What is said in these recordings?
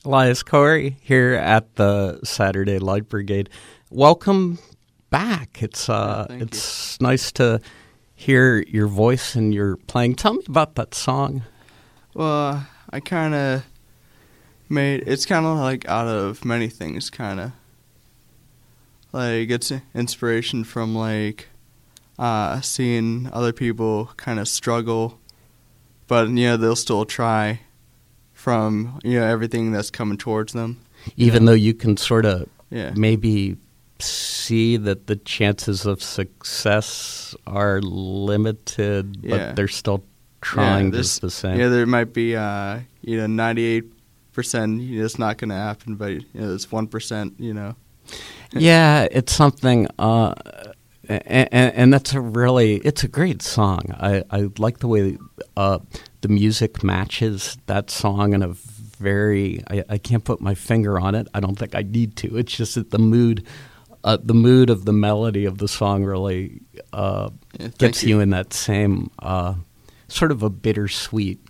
Elias Corey here at the Saturday Light Brigade. Welcome back. It's nice to hear your voice and your playing. Tell me about that song. Well, I kind of it's kind of like out of many things, kind of. Like, it's inspiration from, like, seeing other people kind of struggle, but, they'll still try from, everything that's coming towards them. Even though you can sort of maybe see that the chances of success are limited, but they're still trying just the same. Yeah, there might be, 98%, it's not going to happen, but, it's 1%, Yeah, it's something, and that's it's a great song. I like the way the music matches that song in a very, I can't put my finger on it. I don't think I need to. It's just that the mood of the melody of the song really gets you in that same sort of a bittersweet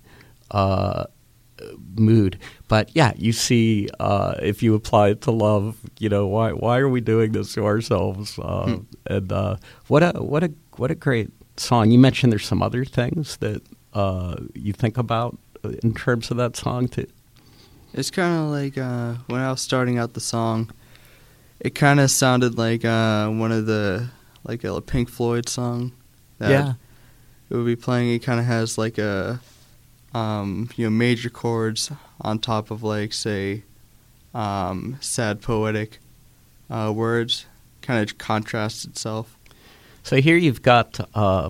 mood. But yeah, you see, if you apply it to love, why are we doing this to ourselves? And what a great song. You mentioned there's some other things that you think about in terms of that song too. It's kind of like when I was starting out the song, it kind of sounded like one of the like a Pink Floyd song that it would be playing. It kind of has like a major chords on top of, like, say, sad poetic words, kind of contrasts itself. So here you've got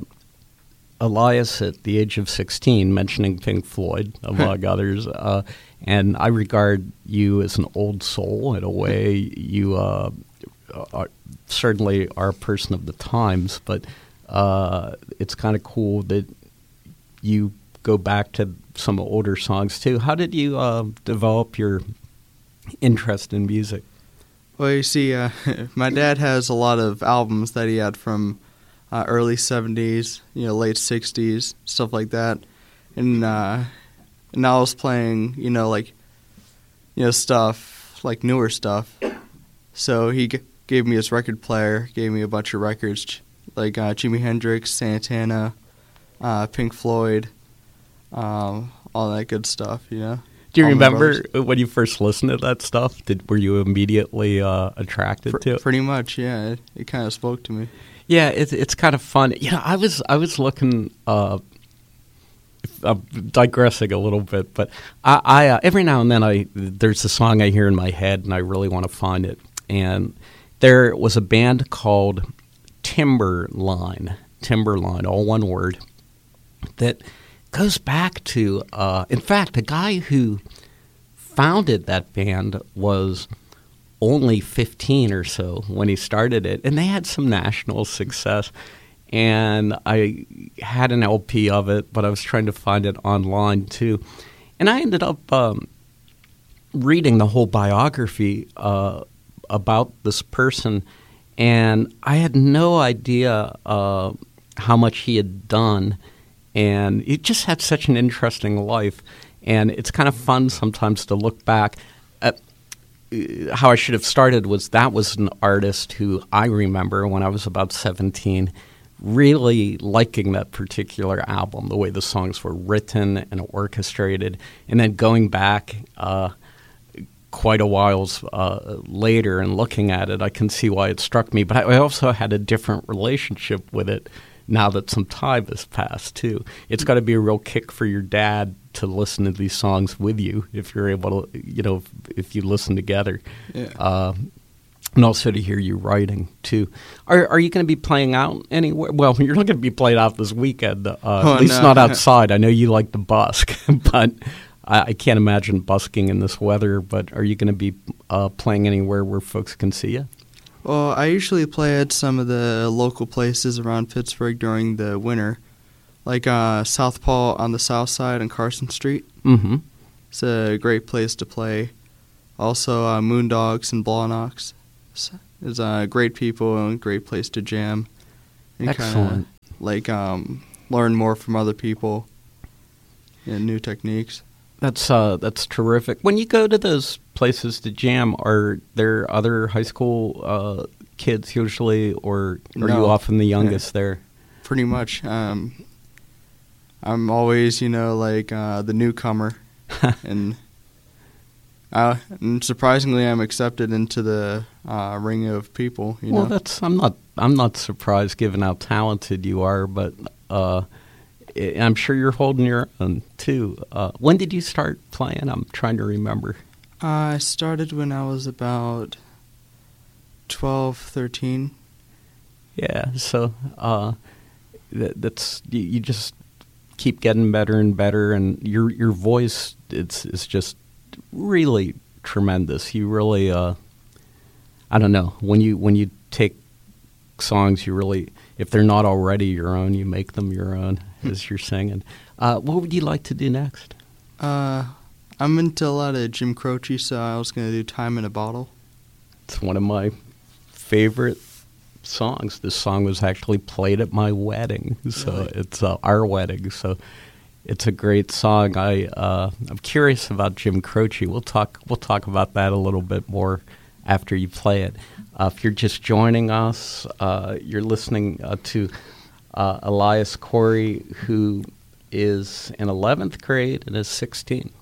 Elias at the age of 16 mentioning Pink Floyd, among others, and I regard you as an old soul in a way. You certainly are a person of the times, but it's kind of cool that you go back to some older songs too. How did you develop your interest in music? Well, you see, my dad has a lot of albums that he had from early 70s, late 60s, stuff like that. And I was playing, stuff, like newer stuff. So he gave me his record player, gave me a bunch of records, like Jimi Hendrix, Santana, Pink Floyd, all that good stuff, Do you remember when you first listened to that stuff? Were you immediately attracted to it? Pretty much, yeah. It kind of spoke to me. Yeah, it's kind of fun. I was looking. I'm digressing a little bit, but I every now and then there's a song I hear in my head, and I really want to find it. And there was a band called Timberline, all one word, that goes back to, in fact, the guy who founded that band was only 15 or so when he started it, and they had some national success. And I had an LP of it, but I was trying to find it online too. And I ended up reading the whole biography about this person, and I had no idea how much he had done. And he just had such an interesting life. And it's kind of fun sometimes to look back at how I should have started. That was an artist who I remember when I was about 17 really liking that particular album, the way the songs were written and orchestrated. And then going back quite a while later and looking at it, I can see why it struck me. But I also had a different relationship with it now that some time has passed, too. It's got to be a real kick for your dad to listen to these songs with you if you're able to, if you listen together. Yeah. And also to hear you writing, too. Are you going to be playing out anywhere? Well, you're not going to be playing out this weekend, at least not outside. I know you like to busk, but I can't imagine busking in this weather. But are you going to be playing anywhere where folks can see you? Well, I usually play at some of the local places around Pittsburgh during the winter, like South Paul on the south side on Carson Street. Mm-hmm. It's a great place to play. Also, Moondogs and Blawnox. It's great people and a great place to jam. And Excellent. Learn more from other people and new techniques. That's terrific. When you go to those places to jam, are there other high school kids usually, or are you often the youngest there? Pretty much. I'm always, the newcomer, and surprisingly, I'm accepted into the ring of people. Well, I'm not surprised given how talented you are, but I'm sure you're holding your own too. When did you start playing? I'm trying to remember. I started when I was about 12, 13. Yeah, so that's you just keep getting better and better, and your voice is just really tremendous. You really I don't know, when you take songs, you really, if they're not already your own, you make them your own as you're singing. What would you like to do next? I'm into a lot of Jim Croce, so I was going to do Time in a Bottle. It's one of my favorite songs. This song was actually played at my wedding, so Really? It's our wedding, so it's a great song. I'm curious about Jim Croce. We'll talk about that a little bit more after you play it. If you're just joining us, you're listening to Elias Corey, who is in 11th grade and is 16.